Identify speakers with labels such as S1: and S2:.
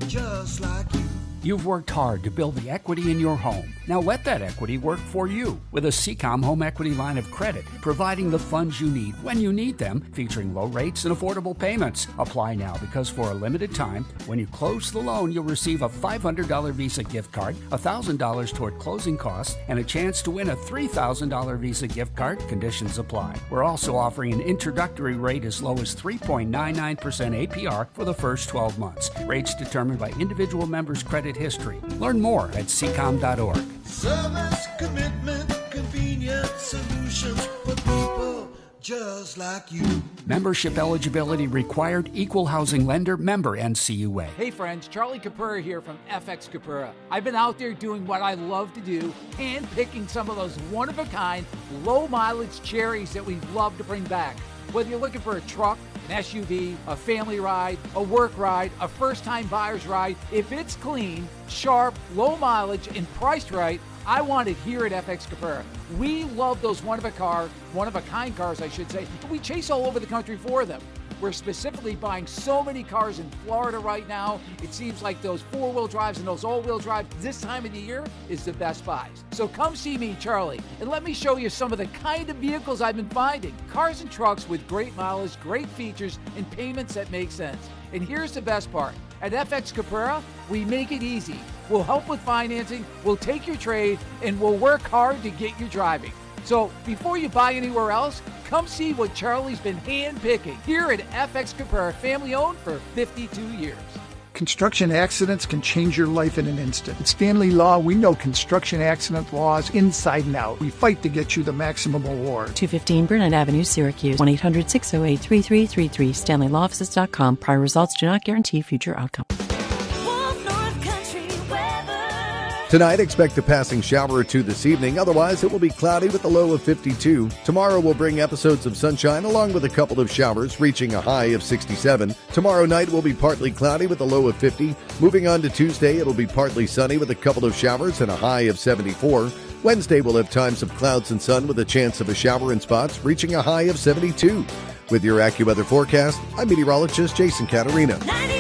S1: just like you.
S2: You've worked hard to build the equity in your home. Now let that equity work for you with a Seacom home equity line of credit, providing the funds you need when you need them, featuring low rates and affordable payments. Apply now because for a limited time, when you close the loan, you'll receive a $500 Visa gift card, $1,000 toward closing costs, and a chance to win a $3,000 Visa gift card. Conditions apply. We're also offering an introductory rate as low as 3.99% APR for the first 12 months. Rates determined by individual members' credit history. Learn more at Seacom.org.
S1: Service, commitment, convenient solutions for people just like you.
S2: Membership eligibility required. Equal housing lender. Member NCUA.
S3: Hey friends, Charlie Capura here from FX Capura. I've been out there doing what I love to do, hand picking some of those one-of-a-kind, low-mileage cherries that we love to bring back. Whether you're looking for a truck, an SUV, a family ride, a work ride, a first-time buyer's ride, if it's clean, sharp, low mileage, and priced right, I want it here at FX Capura. We love those one-of-a-kind cars, I should say. We chase all over the country for them. We're specifically buying so many cars in Florida right now. It seems like those four-wheel drives and those all-wheel drives this time of the year is the best buys. So come see me, Charlie, and let me show you some of the kind of vehicles I've been finding. Cars and trucks with great mileage, great features, and payments that make sense. And here's the best part. At FX Capura, we make it easy. We'll help with financing, we'll take your trade, and we'll work hard to get you driving. So before you buy anywhere else, come see what Charlie's been hand-picking here at FX Capura, family-owned for 52 years.
S4: Construction accidents can change your life in an instant. At Stanley Law, we know construction accident laws inside and out. We fight to get you the maximum award.
S5: 215 Burnett Avenue, Syracuse. 1-800-608-3333. StanleyLawOffices.com. Prior results do not guarantee future outcome.
S6: Tonight, expect a passing shower or two this evening. Otherwise, it will be cloudy with a low of 52. Tomorrow will bring episodes of sunshine along with a couple of showers, reaching a high of 67. Tomorrow night will be partly cloudy with a low of 50. Moving on to Tuesday, it'll be partly sunny with a couple of showers and a high of 74. Wednesday will have times of clouds and sun with a chance of a shower in spots, reaching a high of 72. With your AccuWeather forecast, I'm meteorologist Jason Caterina.